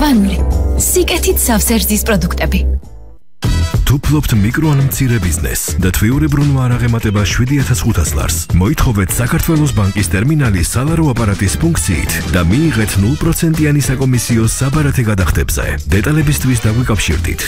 ორგანული, სიკეთით სავსერძის პროდუქტები. თუ ფლობთ მიკრო ან მცირე ბიზნესს და თვიურებრუნვა არ აღემატება 7500 ლარს, მოითხოვეთ საქართველოს ბანკის ტერმინალის სალარო აპარატის ფუნქციით და მიიღეთ 0%-იანი საკომისიო საბარათე გადახდებზე. დეტალებისთვის დაგვიკავშირდით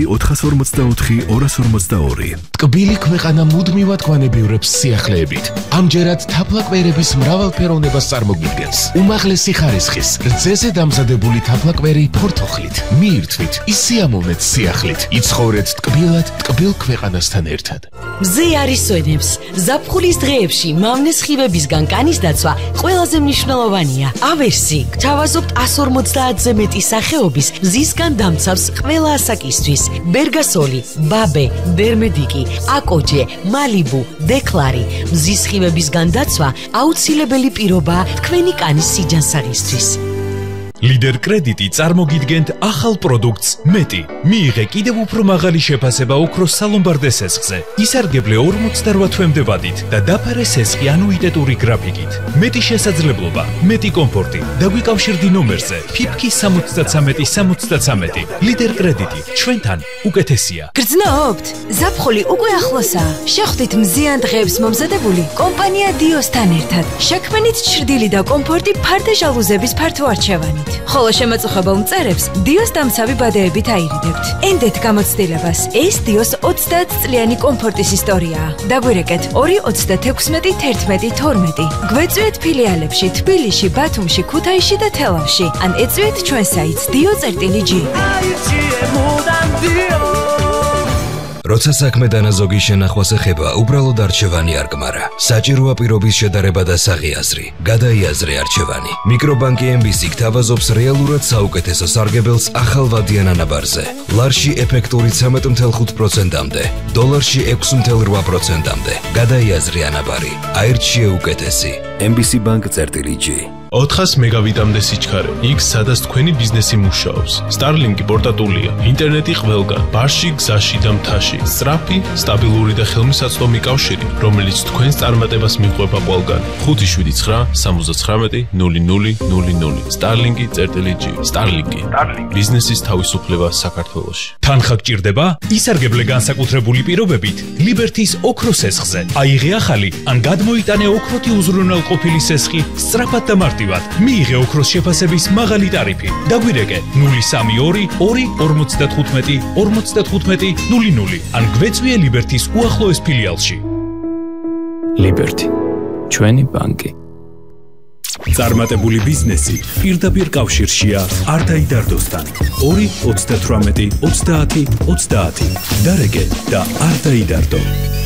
2-444-242. ტკბილი ქვეყანა მუდმივად გვანებიურებს სიახლეებით. ამჯერად თაფლაკვერების მრავალფეროვნებას წარმოგიდგენს. უმაღლესი ხარისხის, რძეზე დამზადებული თაფლაკვერი ფორთოხლით. მიირთვით, ისიამოვნეთ სიახლით. იცხოვრეთ ტკბილად ტკბილ ქვეყანასთან ერთად. მზე არისოენებს, ზაფხულის დღეებში მავნეს ხივებისგან კანის დაცვა ყველაზე მნიშვნელოვანია. ავერსი გთავაზობთ 150-ზე მეტი სახეობის მზისგან დამცავს ყველა ასაკისთვის. ბერგასოლი, ბაბე, დერმედიკი, აკოჯე, მალიბუ, დეკლარი. მზის ხივებისგან დაცვა აუცილებელი პირობაა თქვენი კანის სიჯანსაღისთვის. ლიდერ კრედიტი წარმოგიდგენთ ახალ პროდუქტს მეტი. მიიღე კიდევ უფრო მაღალი შეფასება ოქროს სალომბარდე სესხზე. ისარგებლე 48 თვემდე ვადით და დაფარე სესხი ანუიტეტური გრაფიკით. მეტი შესაძლებლობა, მეტი კომფორტი. დაგვიკავშირდი ნომერზე ფიფკი 73-73. ლიდერ კრედიტი, ჩვენთან უკეთესია. გრძნობთ? ზაფხული უკვე ახლოსაა. შეხვდით მზიან დღეებს მომზადებული კომპანია დიოსთან ერთად. შექმნით ჩრდილი და კომფორტი ფარდე ჟალუზების ფართო არჩევანით. ხოლო შემაწუხებელ მწერებს დიოს დამცავი ბადეებით აირიდებთ. ენდეთ გამოცდილებას. ეს დიოს 30 წლიანი კომფორტის ისტორიაა. დაგვირეკეთ 2-36-11-12. გვეწვიეთ ფილიალებში თბილისში, ბათუმში, ქუთაისში და თელავში. ან ეწვიეთ ჩვენ საიტს dio.g. როცა საქმე დანაზოგი შენახვას ეხება, უბრალოდ არჩევანი არ გმარა. საჭიროა პირობის შედარება და საღიაზრი. გადაიაზრე არჩევანი. მიკრობანკი MBC გთავაზობს რეალურად საუკეთესო სარგებელს ახალვადიან ანაბარზე. ლარში ეფექტური 13.5%-მდე, დოლარში 6.8%-მდე. გადაიაზრე ანაბარი. აირჩიე უკეთესი. MBC Bank.g. 400 მეგავიტამდე სიჩქარე. იქ სადაც თქვენი ბიზნესი მუშაობს. Starlink-ი პორტატულია. ინტერნეტი ყველგან, ბარში, გზაში და მთაში. სწრაფი, სტაბილური და ხელმისაწვდომი კავშირი, რომელიც თქვენს წარმატებას მიყვება ყველგან. 579-79-0000. Starlink.g. Starlink-ი. ბიზნესის თავისუფლება საქართველოში. თანხა გჭირდება? ისარგებლე განსაკუთრებული პირობებით Liberty-ს ოქროს სესხზე. აიღე ახალი ან გადმოიტანე ოქროთი უზრუნველყოფილი სესხი სწრაფად და მარტივად. მიიღე ოქროს შეფასების მაღალი ტარიფი. დაგვირეკე 032-55-55-00 ან გვეწვიე Liberty-ს უახლოეს ფილიალში. Liberty, ჩვენი ბანკი. წარმატებული ბიზნესი პირდაპირ კავშირშია არტაი დარდოსთან. 2-88-30-30. დარეკე და არტაი დარდო.